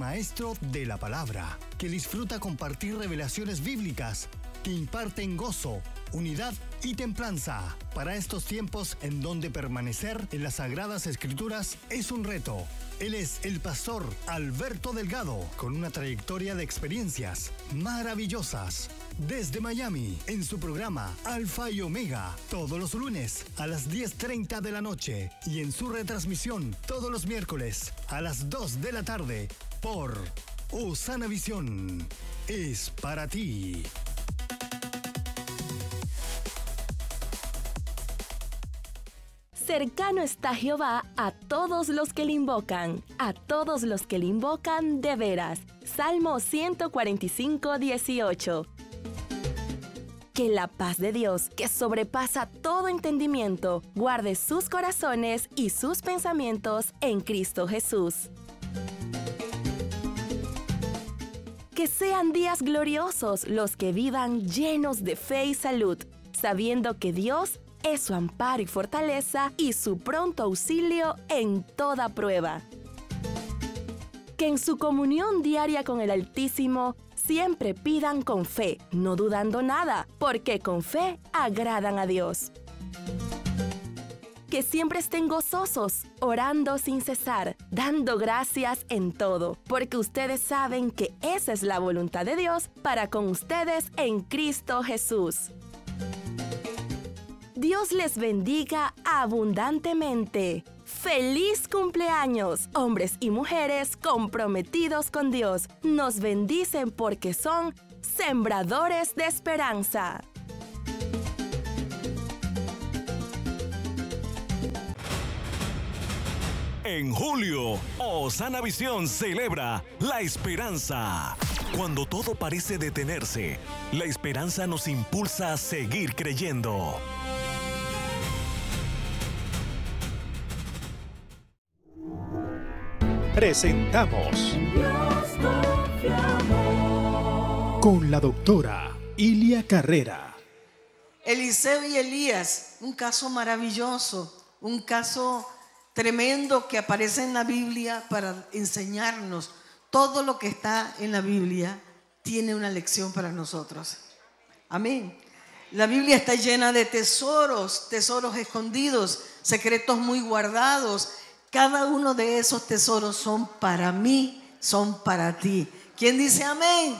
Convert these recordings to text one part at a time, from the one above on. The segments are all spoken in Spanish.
maestro de la palabra, que disfruta compartir revelaciones bíblicas que imparten gozo, unidad y templanza para estos tiempos en donde permanecer en las Sagradas Escrituras es un reto. Él es el pastor Alberto Delgado, con una trayectoria de experiencias maravillosas. Desde Miami, en su programa Alfa y Omega, todos los lunes a las 10:30 de la noche y en su retransmisión todos los miércoles a las 2 de la tarde por Osana Visión. Es para ti. Cercano está Jehová a todos los que le invocan, a todos los que le invocan de veras. Salmo 145, 18. Que la paz de Dios, que sobrepasa todo entendimiento, guarde sus corazones y sus pensamientos en Cristo Jesús. Que sean días gloriosos los que vivan llenos de fe y salud, sabiendo que Dios es su amparo y fortaleza y su pronto auxilio en toda prueba. Que en su comunión diaria con el Altísimo siempre pidan con fe, no dudando nada, porque con fe agradan a Dios. Que siempre estén gozosos, orando sin cesar, dando gracias en todo, porque ustedes saben que esa es la voluntad de Dios para con ustedes en Cristo Jesús. Dios les bendiga abundantemente. ¡Feliz cumpleaños! Hombres y mujeres comprometidos con Dios nos bendicen porque son sembradores de esperanza. En julio, Osana Visión celebra la esperanza. Cuando todo parece detenerse, la esperanza nos impulsa a seguir creyendo. Presentamos con la doctora Ilia Carrera. Eliseo y Elías, un caso maravilloso, un caso tremendo que aparece en la Biblia para enseñarnos. Todo lo que está en la Biblia tiene una lección para nosotros. Amén. La Biblia está llena de tesoros escondidos, secretos muy guardados. Cada uno de esos tesoros son para mí, son para ti. ¿Quién dice amén?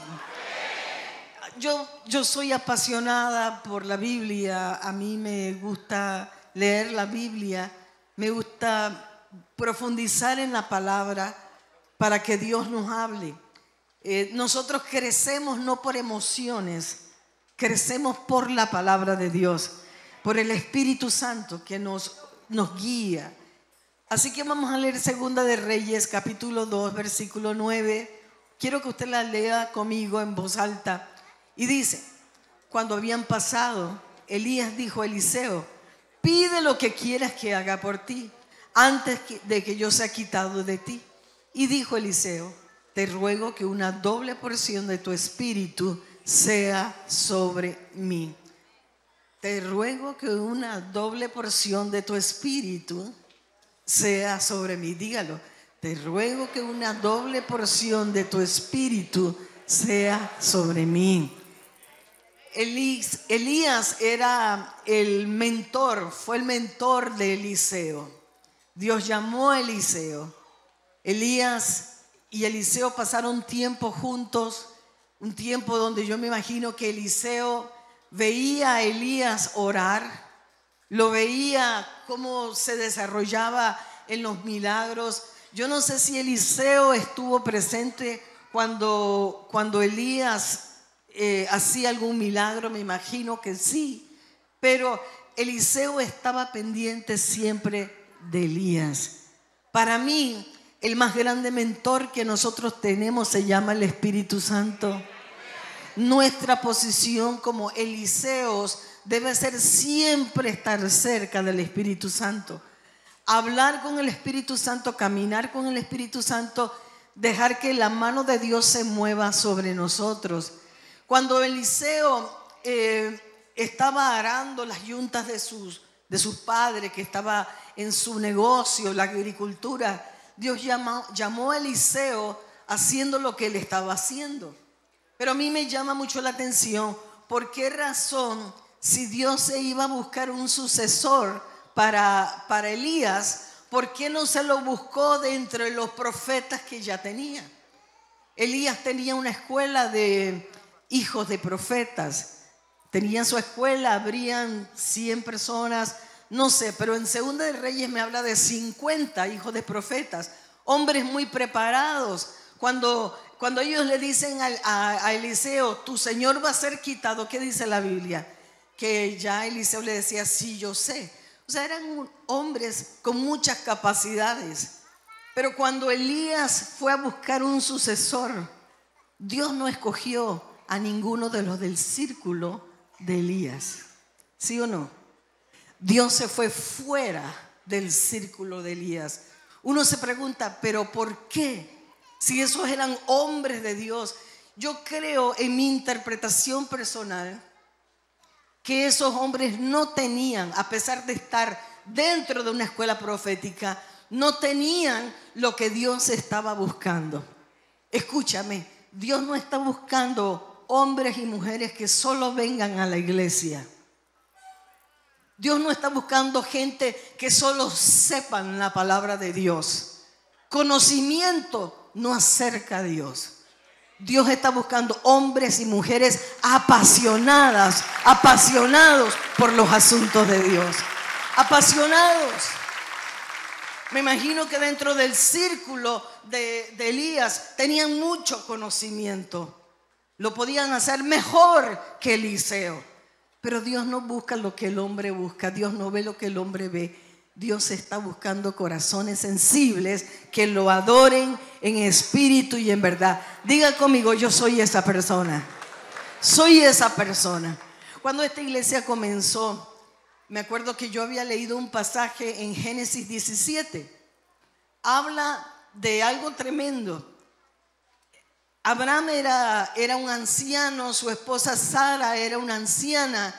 Yo soy apasionada por la Biblia. A mí me gusta leer la Biblia. Me gusta profundizar en la palabra para que Dios nos hable. Nosotros crecemos no por emociones, crecemos por la palabra de Dios, por el Espíritu Santo que nos guía. Así que vamos a leer Segunda de Reyes, capítulo 2, versículo 9. Quiero que usted la lea conmigo en voz alta. Y dice: cuando habían pasado, Elías dijo a Eliseo: pide lo que quieras que haga por ti, antes de que yo sea quitado de ti. Y dijo Eliseo: te ruego que una doble porción de tu espíritu sea sobre mí. Te ruego que una doble porción de tu espíritu sea sobre mí. Dígalo. Te ruego que una doble porción de tu espíritu sea sobre mí. Elías era el mentor, fue el mentor de Eliseo. Dios llamó a Eliseo. Elías y Eliseo pasaron tiempo juntos, un tiempo donde yo me imagino que Eliseo veía a Elías orar, lo veía cómo se desarrollaba en los milagros. Yo no sé si Eliseo estuvo presente cuando Elías hacía algún milagro, me imagino que sí, pero Eliseo estaba pendiente siempre de Elías. Para mí, el más grande mentor que nosotros tenemos se llama el Espíritu Santo. Nuestra posición como Eliseos debe ser siempre estar cerca del Espíritu Santo. Hablar con el Espíritu Santo, caminar con el Espíritu Santo, dejar que la mano de Dios se mueva sobre nosotros. Cuando Eliseo estaba arando las yuntas de sus padres, que estaba en su negocio, la agricultura, Dios llamó a Eliseo haciendo lo que él estaba haciendo. Pero a mí me llama mucho la atención, ¿por qué razón, si Dios se iba a buscar un sucesor para Elías, por qué no se lo buscó de entre los profetas que ya tenía? Elías tenía una escuela de hijos de profetas. Tenía su escuela, habrían 100 personas, no sé, pero en Segunda de Reyes me habla de 50 hijos de profetas, hombres muy preparados. Cuando ellos le dicen a Eliseo, tu Señor va a ser quitado, ¿qué dice la Biblia? Que ya Eliseo le decía, sí, yo sé. O sea, eran hombres con muchas capacidades. Pero cuando Elías fue a buscar un sucesor, Dios no escogió a ninguno de los del círculo de Elías. ¿Sí o no? Dios se fue fuera del círculo de Elías. Uno se pregunta, ¿pero por qué? Si esos eran hombres de Dios. Yo creo, en mi interpretación personal, que esos hombres no tenían, a pesar de estar dentro de una escuela profética, no tenían lo que Dios estaba buscando. Escúchame, Dios no está buscando hombres y mujeres que solo vengan a la iglesia. Dios no está buscando gente que solo sepan la palabra de Dios. Conocimiento no acerca a Dios. Dios está buscando hombres y mujeres apasionados por los asuntos de Dios. Apasionados. Me imagino que dentro del círculo de Elías tenían mucho conocimiento. Lo podían hacer mejor que Eliseo. Pero Dios no busca lo que el hombre busca. Dios no ve lo que el hombre ve. Dios está buscando corazones sensibles que lo adoren en espíritu y en verdad. Diga conmigo, yo soy esa persona. Soy esa persona. Cuando esta iglesia comenzó, me acuerdo que yo había leído un pasaje en Génesis 17. Habla de algo tremendo. Abraham era un anciano, su esposa Sara era una anciana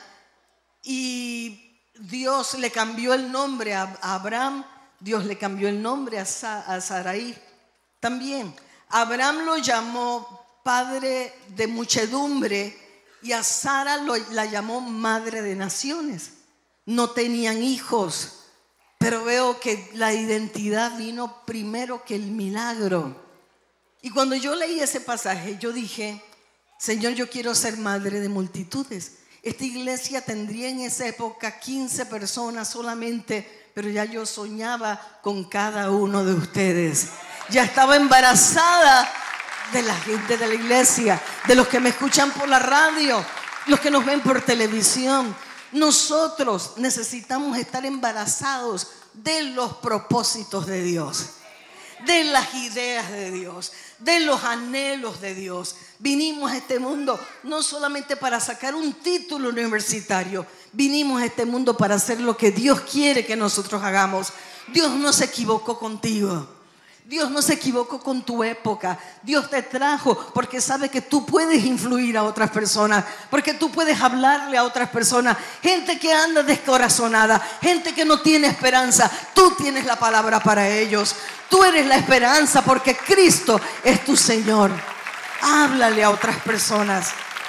y Dios le cambió el nombre a Abraham, Dios le cambió el nombre a Sarai también. Abraham lo llamó padre de muchedumbre y a Sara la llamó madre de naciones. No tenían hijos, pero veo que la identidad vino primero que el milagro. Y cuando yo leí ese pasaje, yo dije, Señor, yo quiero ser madre de multitudes. Esta iglesia tendría en esa época 15 personas solamente, pero ya yo soñaba con cada uno de ustedes. Ya estaba embarazada de la gente de la iglesia, de los que me escuchan por la radio, los que nos ven por televisión. Nosotros necesitamos estar embarazados de los propósitos de Dios, de las ideas de Dios, de los anhelos de Dios. Vinimos a este mundo no solamente para sacar un título universitario, vinimos a este mundo para hacer lo que Dios quiere que nosotros hagamos. Dios no se equivocó contigo. Dios no se equivocó con tu época. Dios te trajo porque sabe que tú puedes influir a otras personas, porque tú puedes hablarle a otras personas. Gente que anda descorazonada, gente que no tiene esperanza, tú tienes la palabra para ellos. Tú eres la esperanza porque Cristo es tu Señor. Háblale a otras personas.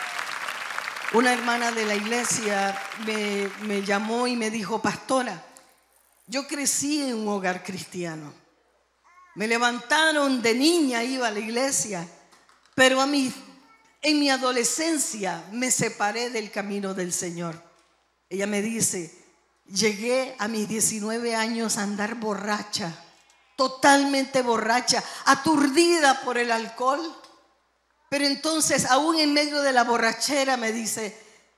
Una hermana de la iglesia me llamó y me dijo, pastora, yo crecí en un hogar cristiano. Me levantaron de niña, iba a la iglesia, pero en mi adolescencia me separé del camino del Señor. Ella me dice, llegué a mis 19 años a andar borracha, totalmente borracha, aturdida por el alcohol. Pero entonces, aún en medio de la borrachera, me dice,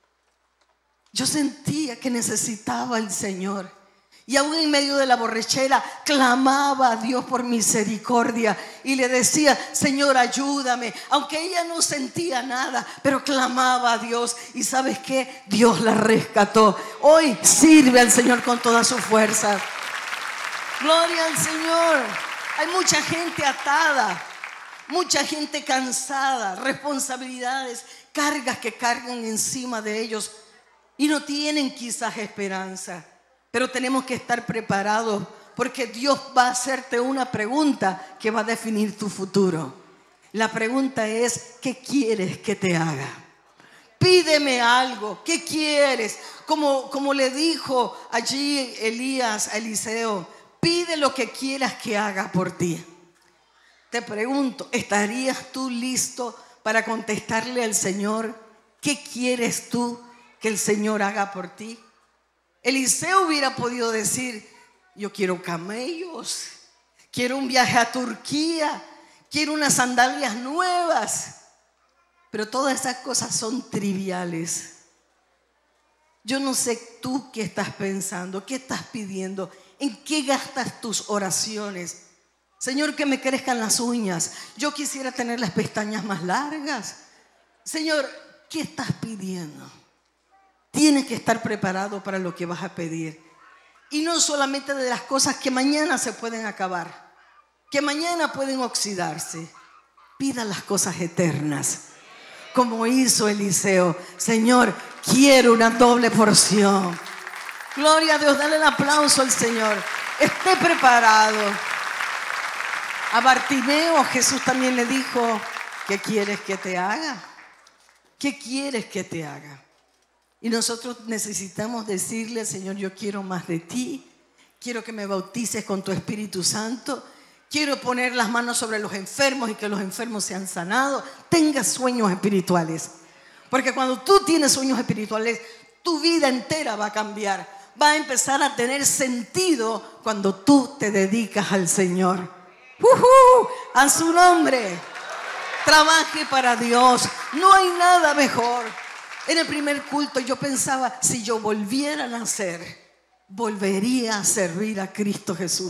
yo sentía que necesitaba al Señor. Y aún en medio de la borrachera clamaba a Dios por misericordia y le decía, Señor, ayúdame. Aunque ella no sentía nada, pero clamaba a Dios. ¿Y sabes qué? Dios la rescató. Hoy sirve al Señor con toda su fuerza. Gloria al Señor. Hay mucha gente atada, mucha gente cansada, responsabilidades, cargas que cargan encima de ellos y no tienen quizás esperanza. Pero tenemos que estar preparados porque Dios va a hacerte una pregunta que va a definir tu futuro. La pregunta es, ¿qué quieres que te haga? Pídeme algo, ¿qué quieres? Como le dijo allí Elías a Eliseo, pide lo que quieras que haga por ti. Te pregunto, ¿estarías tú listo para contestarle al Señor? ¿Qué quieres tú que el Señor haga por ti? Eliseo hubiera podido decir, yo quiero camellos, quiero un viaje a Turquía, quiero unas sandalias nuevas. Pero todas esas cosas son triviales. Yo no sé tú qué estás pensando, qué estás pidiendo, en qué gastas tus oraciones. Señor, que me crezcan las uñas. Yo quisiera tener las pestañas más largas. Señor, ¿qué estás pidiendo? Tienes que estar preparado para lo que vas a pedir. Y no solamente de las cosas que mañana se pueden acabar, que mañana pueden oxidarse. Pida las cosas eternas, como hizo Eliseo. Señor, quiero una doble porción. Gloria a Dios, dale el aplauso al Señor. Esté preparado. A Bartimeo Jesús también le dijo, ¿qué quieres que te haga? ¿Qué quieres que te haga? Y nosotros necesitamos decirle, Señor, yo quiero más de ti. Quiero que me bautices con tu Espíritu Santo. Quiero poner las manos sobre los enfermos y que los enfermos sean sanados. Tenga sueños espirituales. Porque cuando tú tienes sueños espirituales, tu vida entera va a cambiar. Va a empezar a tener sentido cuando tú te dedicas al Señor. A su nombre. Trabaje para Dios. No hay nada mejor. En el primer culto yo pensaba, si yo volviera a nacer, volvería a servir a Cristo Jesús.